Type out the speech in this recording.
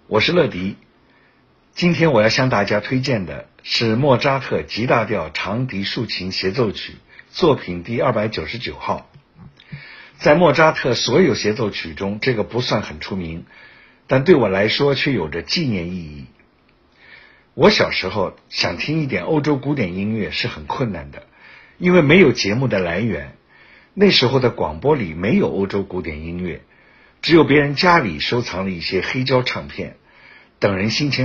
我是乐迪。今天我要向大家推荐的是莫扎特 G 大调长笛竖琴协奏曲作品第299号。在莫扎特所有协奏曲中，这个不算很出名，但对我来说却有着纪念意义。我小时候想听一点欧洲古典音乐是很困难的，因为没有节目的来源。那时候的广播里没有欧洲古典音乐，只有别人家里收藏了一些黑胶唱片，等人心情